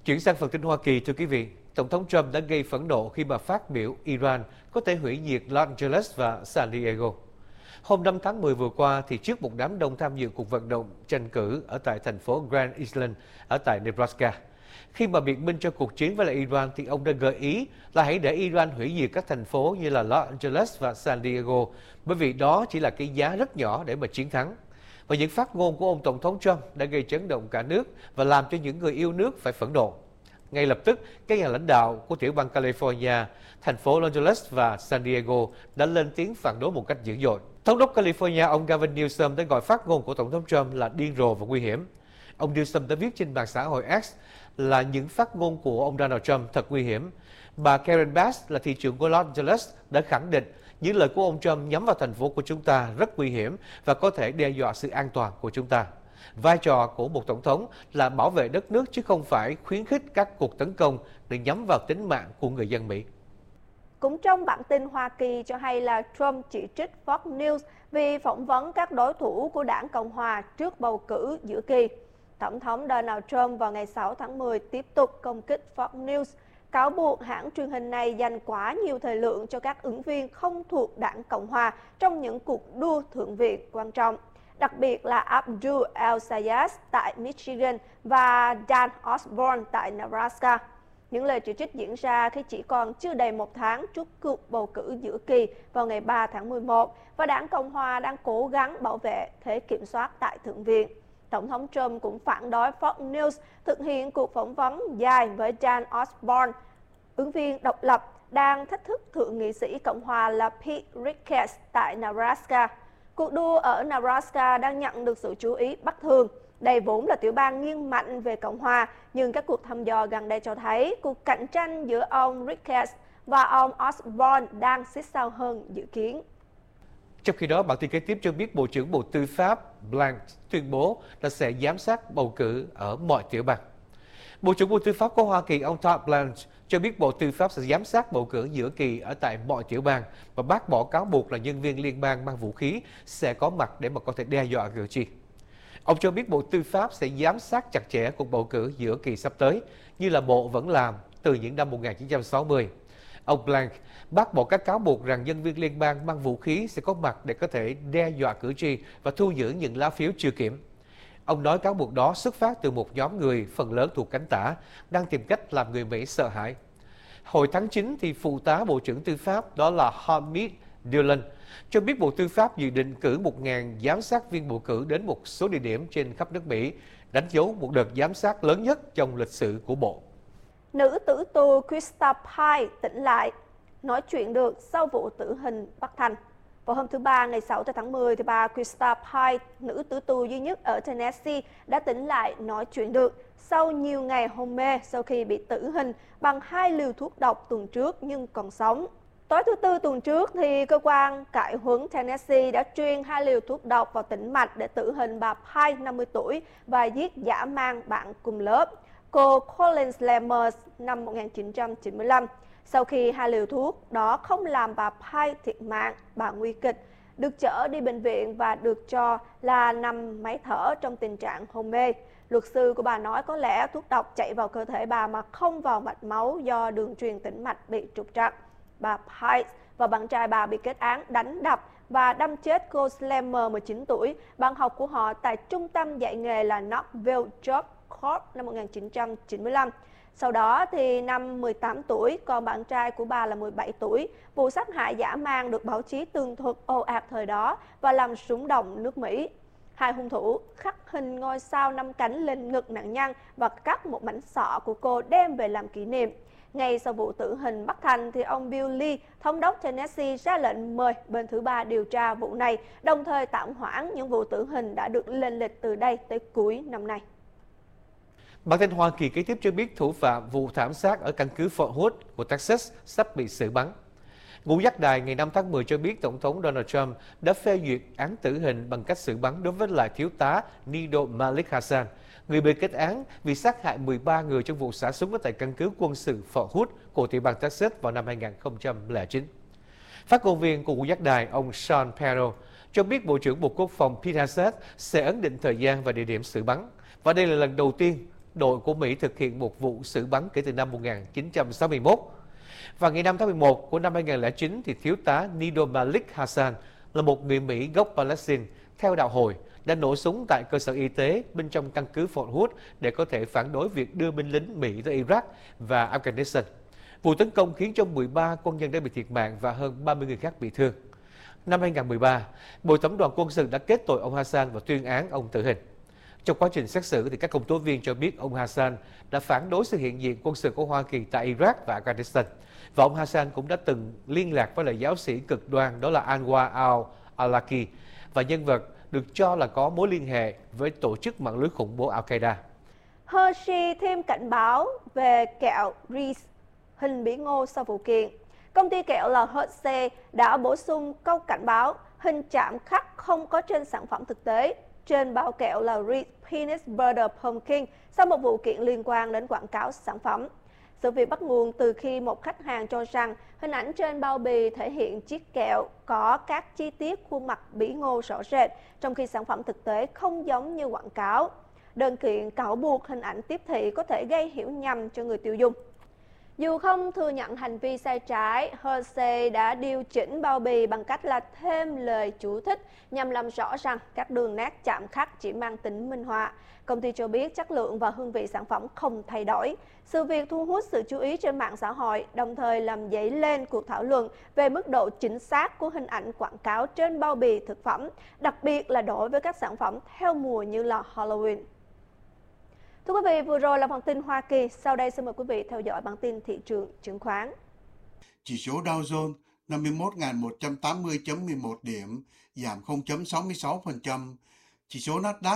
Chuyển sang phần tin Hoa Kỳ, thưa quý vị, Tổng thống Trump đã gây phẫn nộ khi mà phát biểu Iran có thể hủy diệt Los Angeles và San Diego. Hôm 5 tháng 10 vừa qua, thì trước một đám đông tham dự cuộc vận động tranh cử ở tại thành phố Grand Island ở tại Nebraska, khi mà biện minh cho cuộc chiến với lại Iran, thì ông đã gợi ý là hãy để Iran hủy diệt các thành phố như là Los Angeles và San Diego, bởi vì đó chỉ là cái giá rất nhỏ để mà chiến thắng. Và những phát ngôn của ông Tổng thống Trump đã gây chấn động cả nước và làm cho những người yêu nước phải phẫn nộ. Ngay lập tức, các nhà lãnh đạo của tiểu bang California, thành phố Los Angeles và San Diego đã lên tiếng phản đối một cách dữ dội. Thống đốc California, ông Gavin Newsom đã gọi phát ngôn của Tổng thống Trump là điên rồ và nguy hiểm. Ông Newsom đã viết trên mạng xã hội X là những phát ngôn của ông Donald Trump thật nguy hiểm. Bà Karen Bass là thị trưởng của Los Angeles đã khẳng định những lời của ông Trump nhắm vào thành phố của chúng ta rất nguy hiểm và có thể đe dọa sự an toàn của chúng ta. Vai trò của một tổng thống là bảo vệ đất nước chứ không phải khuyến khích các cuộc tấn công để nhắm vào tính mạng của người dân Mỹ. Cũng trong bản tin Hoa Kỳ cho hay là Trump chỉ trích Fox News vì phỏng vấn các đối thủ của đảng Cộng Hòa trước bầu cử giữa kỳ. Tổng thống Donald Trump vào ngày 6 tháng 10 tiếp tục công kích Fox News, cáo buộc hãng truyền hình này dành quá nhiều thời lượng cho các ứng viên không thuộc đảng Cộng Hòa trong những cuộc đua thượng viện quan trọng, đặc biệt là Abdul El-Sayed tại Michigan và Dan Osborne tại Nebraska. Những lời chỉ trích diễn ra khi chỉ còn chưa đầy một tháng trước cuộc bầu cử giữa kỳ vào ngày 3 tháng 11 và đảng Cộng Hòa đang cố gắng bảo vệ thế kiểm soát tại Thượng viện. Tổng thống Trump cũng phản đối Fox News thực hiện cuộc phỏng vấn dài với Dan Osborne, ứng viên độc lập đang thách thức thượng nghị sĩ Cộng Hòa là Pete Ricketts tại Nebraska. Cuộc đua ở Nebraska đang nhận được sự chú ý bất thường. Đây vốn là tiểu bang nghiêng mạnh về Cộng Hòa, nhưng các cuộc thăm dò gần đây cho thấy cuộc cạnh tranh giữa ông Ricketts và ông Osborne đang xích sao hơn dự kiến. Trong khi đó, bản tin kế tiếp cho biết Bộ trưởng Bộ Tư pháp Blank tuyên bố là sẽ giám sát bầu cử ở mọi tiểu bang. Bộ trưởng Bộ Tư pháp của Hoa Kỳ, ông Todd Blanche, cho biết Bộ Tư pháp sẽ giám sát bầu cử giữa kỳ ở tại mọi tiểu bang và bác bỏ cáo buộc là nhân viên liên bang mang vũ khí sẽ có mặt để mà có thể đe dọa cử tri. Ông cho biết Bộ Tư pháp sẽ giám sát chặt chẽ cuộc bầu cử giữa kỳ sắp tới, như là Bộ vẫn làm từ những năm 1960. Ông Blank bác bỏ các cáo buộc rằng nhân viên liên bang mang vũ khí sẽ có mặt để có thể đe dọa cử tri và thu giữ những lá phiếu chưa kiểm. Ông nói cáo buộc đó xuất phát từ một nhóm người phần lớn thuộc cánh tả đang tìm cách làm người Mỹ sợ hãi. Hồi tháng 9 thì phụ tá Bộ trưởng Tư pháp đó là Hamid Dillon cho biết Bộ Tư pháp dự định cử 1.000 giám sát viên bầu cử đến một số địa điểm trên khắp nước Mỹ, đánh dấu một đợt giám sát lớn nhất trong lịch sử của Bộ. Nữ tử tù Krista Pye tỉnh lại, nói chuyện được sau vụ tử hình bất thành. Vào hôm thứ Ba, ngày 6 tháng 10, thì bà Krista Pye, nữ tử tù duy nhất ở Tennessee, đã tỉnh lại nói chuyện được sau nhiều ngày hôn mê sau khi bị tử hình bằng 2 liều thuốc độc tuần trước nhưng còn sống. Tối thứ Tư tuần trước, thì cơ quan cải huấn Tennessee đã truyền 2 liều thuốc độc vào tĩnh mạch để tử hình bà Pye, 50 tuổi, và giết dã man bạn cùng lớp, cô Collins Lammers, năm 1995. Sau khi 2 liều thuốc đó không làm bà Pye thiệt mạng, bà nguy kịch, được chở đi bệnh viện và được cho là nằm máy thở trong tình trạng hôn mê. Luật sư của bà nói có lẽ thuốc độc chạy vào cơ thể bà mà không vào mạch máu do đường truyền tĩnh mạch bị trục trặc. Bà Pye và bạn trai bà bị kết án đánh đập và đâm chết cô Slammer, 19 tuổi, bạn học của họ tại trung tâm dạy nghề là Knoxville Job Corps năm 1995. Sau đó thì năm 18 tuổi, còn bạn trai của bà là 17 tuổi. Vụ sát hại dã man được báo chí tường thuật ồ ạt thời đó và làm rúng động nước Mỹ. Hai hung thủ khắc hình ngôi sao 5 cánh lên ngực nạn nhân và cắt một mảnh sọ của cô đem về làm kỷ niệm. Ngay sau vụ tử hình bất thành, thì ông Bill Lee, thống đốc Tennessee, ra lệnh mời bên thứ ba điều tra vụ này, đồng thời tạm hoãn những vụ tử hình đã được lên lịch từ đây tới cuối năm nay. Bản tin Hoa Kỳ kế tiếp cho biết thủ phạm vụ thảm sát ở căn cứ Fort Hood của Texas sắp bị xử bắn. Ngũ giác đài ngày 5 tháng 10 cho biết Tổng thống Donald Trump đã phê duyệt án tử hình bằng cách xử bắn đối với lại thiếu tá Nido Malik Hassan, người bị kết án vì sát hại 13 người trong vụ xả súng ở tại căn cứ quân sự Fort Hood của tiểu bang Texas vào năm 2009. Phát ngôn viên của ngũ giác đài, ông Sean Perro, cho biết Bộ trưởng Bộ Quốc phòng Pete Hegseth sẽ ấn định thời gian và địa điểm xử bắn. Và đây là lần đầu tiên đội của Mỹ thực hiện một vụ xử bắn kể từ năm 1961. Và ngày 5 tháng 11 của năm 2009 thì thiếu tá Nido Malik Hassan là một người Mỹ gốc Palestine theo đạo Hồi đã nổ súng tại cơ sở y tế bên trong căn cứ Fort Hood để có thể phản đối việc đưa binh lính Mỹ tới Iraq và Afghanistan. Vụ tấn công khiến cho 13 quân nhân đã bị thiệt mạng và hơn 30 người khác bị thương. Năm 2013, Bộ Thẩm đoàn quân sự đã kết tội ông Hassan và tuyên án ông tử hình. Trong quá trình xét xử, thì các công tố viên cho biết ông Hassan đã phản đối sự hiện diện quân sự của Hoa Kỳ tại Iraq và Afghanistan. Và ông Hassan cũng đã từng liên lạc với lại giáo sĩ cực đoan đó là Anwar al-Awlaki và nhân vật được cho là có mối liên hệ với tổ chức mạng lưới khủng bố Al-Qaeda. Hershey thêm cảnh báo về kẹo Reese hình bí ngô sau vụ kiện. Công ty kẹo là Hershey đã bổ sung câu cảnh báo hình chạm khắc không có trên sản phẩm thực tế trên bao kẹo là Reese Peanut Butter Pumpkin sau một vụ kiện liên quan đến quảng cáo sản phẩm. Sự việc bắt nguồn từ khi một khách hàng cho rằng hình ảnh trên bao bì thể hiện chiếc kẹo có các chi tiết khuôn mặt bí ngô rõ rệt, trong khi sản phẩm thực tế không giống như quảng cáo. Đơn kiện cáo buộc hình ảnh tiếp thị có thể gây hiểu nhầm cho người tiêu dùng. Dù không thừa nhận hành vi sai trái, Hershey đã điều chỉnh bao bì bằng cách là thêm lời chú thích nhằm làm rõ rằng các đường nét chạm khắc chỉ mang tính minh họa. Công ty cho biết chất lượng và hương vị sản phẩm không thay đổi. Sự việc thu hút sự chú ý trên mạng xã hội, đồng thời làm dấy lên cuộc thảo luận về mức độ chính xác của hình ảnh quảng cáo trên bao bì thực phẩm, đặc biệt là đối với các sản phẩm theo mùa như là Halloween. Thưa quý vị, vừa rồi là bản tin Hoa Kỳ. Sau đây xin mời quý vị theo dõi bản tin thị trường chứng khoán. Chỉ số Dow Jones 51.180.11 điểm, giảm 0.66%. Chỉ số Nasdaq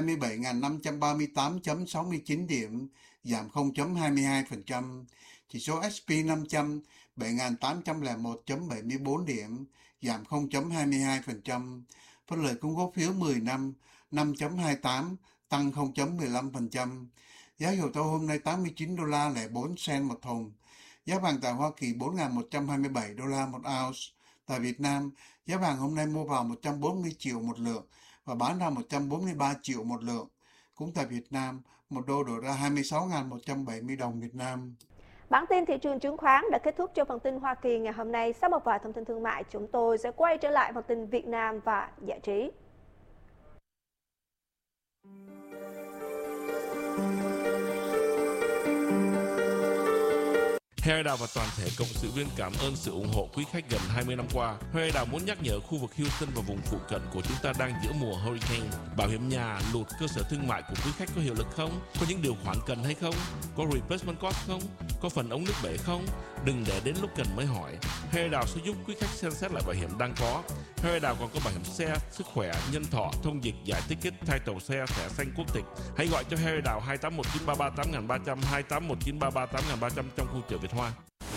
27.538.69 điểm, giảm 0.22%. Chỉ số S&P 500 7.801.74 điểm, giảm 0.22%. Phân lời cung cổ phiếu 10 năm 5.28, tăng 0.15%. Giá dầu thô hôm nay $89.04 một thùng. Giá vàng tại Hoa Kỳ 4.127 đô la một ounce. Tại Việt Nam, giá vàng hôm nay mua vào 140 triệu một lượng và bán ra 143 triệu một lượng. Cũng tại Việt Nam, một đô đổi ra 26.170 đồng Việt Nam. Bản tin thị trường chứng khoán đã kết thúc cho phần tin Hoa Kỳ ngày hôm nay. Sau một vài thông tin thương mại, chúng tôi sẽ quay trở lại phần tin Việt Nam và giải trí. Harry Đào và toàn thể cộng sự viên cảm ơn sự ủng hộ quý khách gần 20 năm qua. Harry Đào muốn nhắc nhở khu vực Houston và vùng phụ cận của chúng ta đang giữa mùa hurricane. Bảo hiểm nhà, lụt, cơ sở thương mại của quý khách có hiệu lực không? Có những điều khoản cần hay không? Có replacement cost không? Có phần ống nước bể không? Đừng để đến lúc cần mới hỏi. Harry Đào sẽ giúp quý khách xem xét lại bảo hiểm đang có. Harry Đào còn có bảo hiểm xe, sức khỏe, nhân thọ, thông dịch, giải ticket, title xe, thẻ xanh quốc tịch. Hãy gọi cho Harry Đào 2819338300, 2819338300 trong khu chợ Việt Hoa.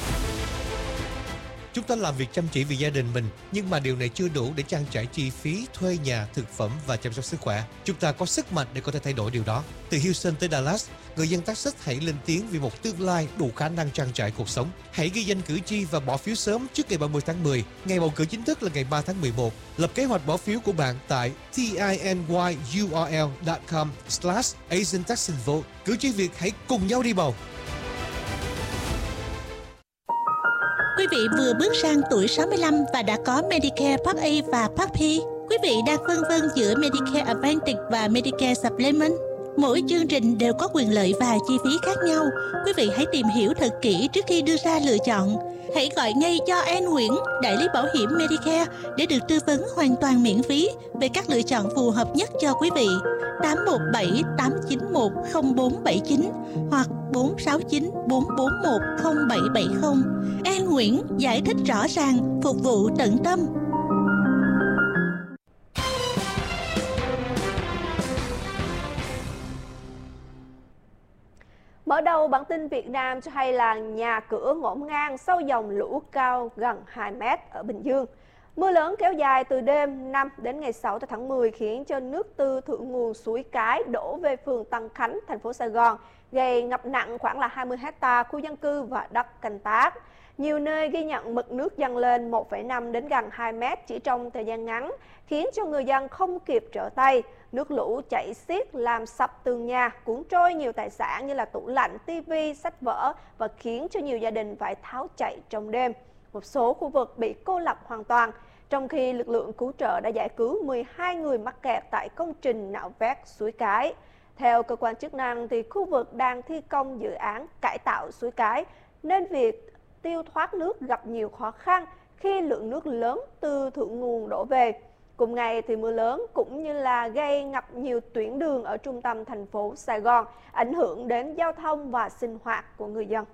Chúng ta làm việc chăm chỉ vì gia đình mình, nhưng mà điều này chưa đủ để trang trải chi phí thuê nhà, thực phẩm và chăm sóc sức khỏe. Chúng ta có sức mạnh để có thể thay đổi điều đó. Từ Houston tới Dallas, người dân Texas hãy lên tiếng vì một tương lai đủ khả năng trang trải cuộc sống. Hãy ghi danh cử tri và bỏ phiếu sớm trước ngày 30 tháng 10. Ngày bầu cử chính thức là ngày 3 tháng 11. Lập kế hoạch bỏ phiếu của bạn tại tinyurl.com/AsianTexanVote. Cử tri Việt hãy cùng nhau đi bầu. Quý vị vừa bước sang tuổi 65 và đã có Medicare Part A và Part B. Quý vị đang phân vân giữa Medicare Advantage và Medicare Supplement. Mỗi chương trình đều có quyền lợi và chi phí khác nhau. Quý vị hãy tìm hiểu thật kỹ trước khi đưa ra lựa chọn. Hãy gọi ngay cho An Nguyễn, đại lý bảo hiểm Medicare để được tư vấn hoàn toàn miễn phí về các lựa chọn phù hợp nhất cho quý vị. 817-891-0479 hoặc 469-441-0770. An Nguyễn giải thích rõ ràng, phục vụ tận tâm. Mở đầu bản tin Việt Nam cho hay là nhà cửa ngổn ngang sau dòng lũ cao gần 2 mét ở Bình Dương. Mưa lớn kéo dài từ đêm 5 đến ngày 6 tháng 10 khiến cho nước từ thượng nguồn suối Cái đổ về phường Tân Khánh, thành phố Sài Gòn, gây ngập nặng khoảng là 20 hecta khu dân cư và đất canh tác. Nhiều nơi ghi nhận mực nước dâng lên 1,5 đến gần 2 mét chỉ trong thời gian ngắn, khiến cho người dân không kịp trở tay. Nước lũ chảy xiết làm sập tường nhà, cuốn trôi nhiều tài sản như là tủ lạnh, tivi, sách vở và khiến cho nhiều gia đình phải tháo chạy trong đêm. Một số khu vực bị cô lập hoàn toàn, trong khi lực lượng cứu trợ đã giải cứu 12 người mắc kẹt tại công trình nạo vét suối Cái. Theo cơ quan chức năng, thì khu vực đang thi công dự án cải tạo suối Cái, nên việc tiêu thoát nước gặp nhiều khó khăn khi lượng nước lớn từ thượng nguồn đổ về. Cùng ngày thì mưa lớn cũng như là gây ngập nhiều tuyến đường ở trung tâm thành phố Sài Gòn, ảnh hưởng đến giao thông và sinh hoạt của người dân.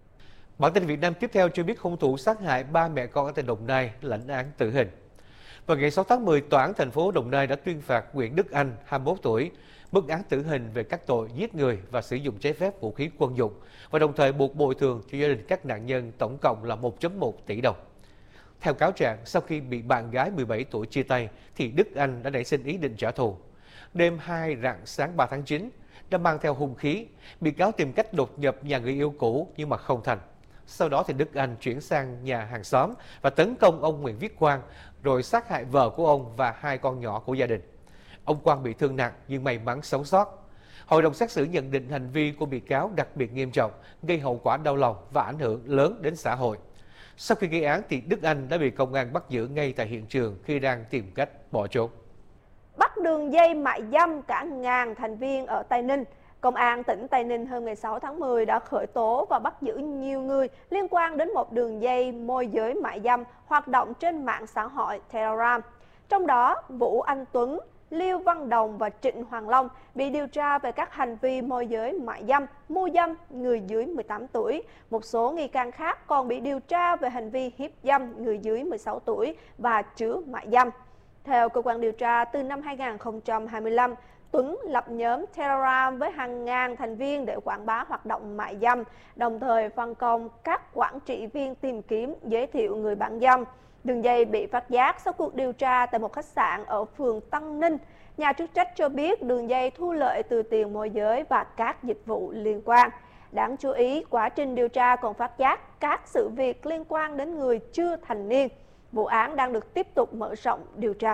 Bản tin Việt Nam tiếp theo cho biết hung thủ sát hại 3 mẹ con ở tỉnh Đồng Nai lãnh án tử hình. Vào ngày 6 tháng 10, tòa án thành phố Đồng Nai đã tuyên phạt Nguyễn Đức Anh, 21 tuổi, mức án tử hình về các tội giết người và sử dụng trái phép vũ khí quân dụng, và đồng thời buộc bồi thường cho gia đình các nạn nhân tổng cộng là 1,1 tỷ đồng. Theo cáo trạng, sau khi bị bạn gái 17 tuổi chia tay, thì Đức Anh đã nảy sinh ý định trả thù. Đêm 2 rạng sáng 3 tháng 9, đã mang theo hung khí, bị cáo tìm cách đột nhập nhà người yêu cũ nhưng mà không thành. Sau đó thì Đức Anh chuyển sang nhà hàng xóm và tấn công ông Nguyễn Viết Quang, rồi sát hại vợ của ông và 2 con nhỏ của gia đình. Ông Quang bị thương nặng nhưng may mắn sống sót. Hội đồng xét xử nhận định hành vi của bị cáo đặc biệt nghiêm trọng, gây hậu quả đau lòng và ảnh hưởng lớn đến xã hội. Sau khi gây án thì Đức Anh đã bị công an bắt giữ ngay tại hiện trường khi đang tìm cách bỏ trốn. Bắt đường dây mại dâm cả ngàn thành viên ở Tây Ninh. Công an tỉnh Tây Ninh hôm ngày 6 tháng 10 đã khởi tố và bắt giữ nhiều người liên quan đến một đường dây môi giới mại dâm hoạt động trên mạng xã hội Telegram. Trong đó, Vũ Anh Tuấn, Liêu Văn Đồng và Trịnh Hoàng Long bị điều tra về các hành vi môi giới mại dâm, mua dâm người dưới 18 tuổi. Một số nghi can khác còn bị điều tra về hành vi hiếp dâm người dưới 16 tuổi và chứa mại dâm. Theo cơ quan điều tra, từ năm 2025, Tuấn lập nhóm Telegram với hàng ngàn thành viên để quảng bá hoạt động mại dâm, đồng thời phân công các quản trị viên tìm kiếm, giới thiệu người bán dâm. Đường dây bị phát giác sau cuộc điều tra tại một khách sạn ở phường Tân Ninh. Nhà chức trách cho biết đường dây thu lợi từ tiền môi giới và các dịch vụ liên quan. Đáng chú ý, quá trình điều tra còn phát giác các sự việc liên quan đến người chưa thành niên. Vụ án đang được tiếp tục mở rộng điều tra.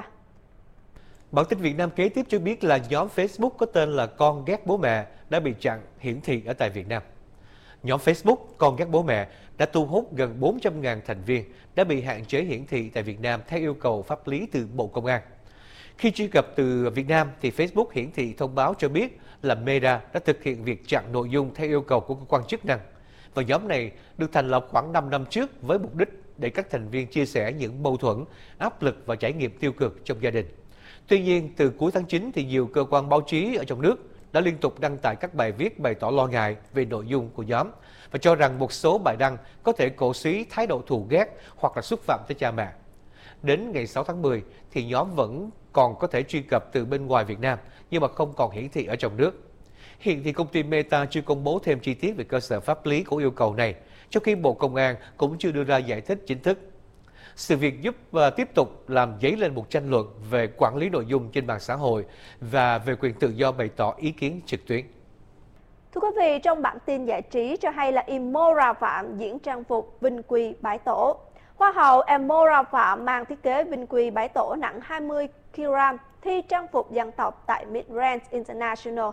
Bản tin Việt Nam kế tiếp cho biết là nhóm Facebook có tên là Con Ghét Bố Mẹ đã bị chặn hiển thị ở tại Việt Nam. Nhóm Facebook Con Ghét Bố Mẹ đã thu hút gần 400.000 thành viên, đã bị hạn chế hiển thị tại Việt Nam theo yêu cầu pháp lý từ Bộ Công an. Khi truy cập từ Việt Nam thì Facebook hiển thị thông báo cho biết là Meta đã thực hiện việc chặn nội dung theo yêu cầu của cơ quan chức năng. Và nhóm này được thành lập khoảng 5 năm trước với mục đích để các thành viên chia sẻ những mâu thuẫn, áp lực và trải nghiệm tiêu cực trong gia đình. Tuy nhiên, từ cuối tháng 9 thì nhiều cơ quan báo chí ở trong nước đã liên tục đăng tải các bài viết bày tỏ lo ngại về nội dung của nhóm và cho rằng một số bài đăng có thể cổ suý thái độ thù ghét hoặc là xúc phạm tới cha mẹ. Đến ngày 6 tháng 10 thì nhóm vẫn còn có thể truy cập từ bên ngoài Việt Nam nhưng mà không còn hiển thị ở trong nước. Hiện thì công ty Meta chưa công bố thêm chi tiết về cơ sở pháp lý của yêu cầu này, trong khi Bộ Công an cũng chưa đưa ra giải thích chính thức. Sự việc giúp tiếp tục làm dấy lên một tranh luận về quản lý nội dung trên mạng xã hội và về quyền tự do bày tỏ ý kiến trực tuyến. Thưa quý vị, trong bản tin giải trí cho hay là Imora Phạm diễn trang phục Vinh Quy Bái Tổ. Hoa hậu Imora Phạm mang thiết kế Vinh Quy Bái Tổ nặng 20 kg thi trang phục dân tộc tại Miss Grand International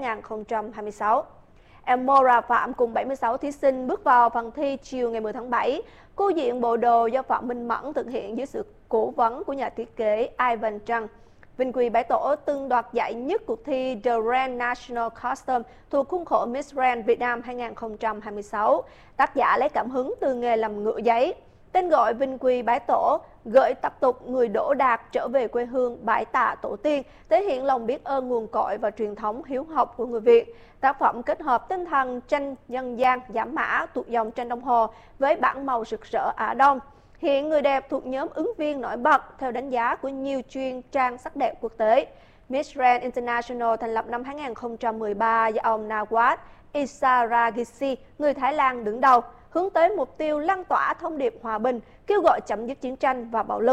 2026. Imora Phạm cùng 76 thí sinh bước vào phần thi chiều ngày 10 tháng 7. Cô diện bộ đồ do Phạm Minh Mẫn thực hiện dưới sự cố vấn của nhà thiết kế Ivan Trăng. Vinh Quy Bái Tổ từng đoạt giải nhất cuộc thi The Grand National Costume thuộc khuôn khổ Miss Grand Việt Nam 2026. Tác giả lấy cảm hứng từ nghề làm ngựa giấy. Tên gọi Vinh Quy Bái Tổ gợi tập tục người đỗ đạt trở về quê hương bái tạ tổ tiên, thể hiện lòng biết ơn nguồn cội và truyền thống hiếu học của người Việt. Tác phẩm kết hợp tinh thần tranh dân gian giả mã thuộc dòng tranh đồng hồ với bản màu rực rỡ Á Đông. Hiện người đẹp thuộc nhóm ứng viên nổi bật theo đánh giá của nhiều chuyên trang sắc đẹp quốc tế. Miss Grand International thành lập năm 2013 do ông Nawat Isaragisi, người Thái Lan đứng đầu, hướng tới mục tiêu lan tỏa thông điệp hòa bình, kêu gọi chấm dứt chiến tranh và bạo lực.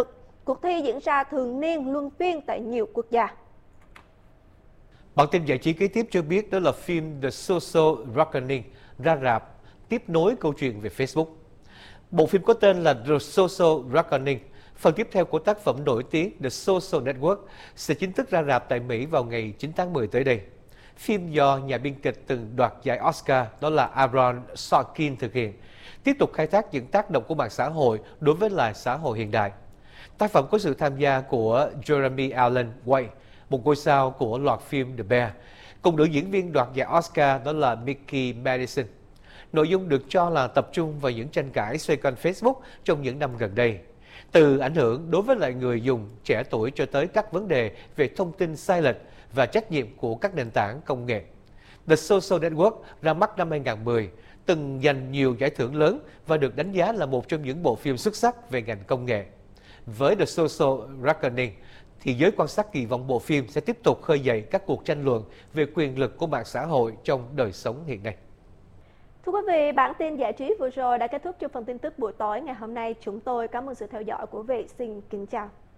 Cuộc thi diễn ra thường niên luân phiên tại nhiều quốc gia. Bản tin giải trí kế tiếp cho biết đó là phim The Social Reckoning ra rạp tiếp nối câu chuyện về Facebook. Bộ phim có tên là The Social Reckoning, phần tiếp theo của tác phẩm nổi tiếng The Social Network, sẽ chính thức ra rạp tại Mỹ vào ngày 9 tháng 10 tới đây. Phim do nhà biên kịch từng đoạt giải Oscar đó là Aaron Sorkin thực hiện, tiếp tục khai thác những tác động của mạng xã hội đối với lại xã hội hiện đại. Tác phẩm có sự tham gia của Jeremy Allen White, một ngôi sao của loạt phim The Bear, cùng nữ diễn viên đoạt giải Oscar đó là Mickey Madison. Nội dung được cho là tập trung vào những tranh cãi xoay quanh Facebook trong những năm gần đây, từ ảnh hưởng đối với lại người dùng trẻ tuổi cho tới các vấn đề về thông tin sai lệch và trách nhiệm của các nền tảng công nghệ. The Social Network ra mắt năm 2010, từng giành nhiều giải thưởng lớn và được đánh giá là một trong những bộ phim xuất sắc về ngành công nghệ. Với The Social Reckoning, thì giới quan sát kỳ vọng bộ phim sẽ tiếp tục khơi dậy các cuộc tranh luận về quyền lực của mạng xã hội trong đời sống hiện nay. Thưa quý vị, bản tin giải trí vừa rồi đã kết thúc cho phần tin tức buổi tối ngày hôm nay. Chúng tôi cảm ơn sự theo dõi của quý vị. Xin kính chào.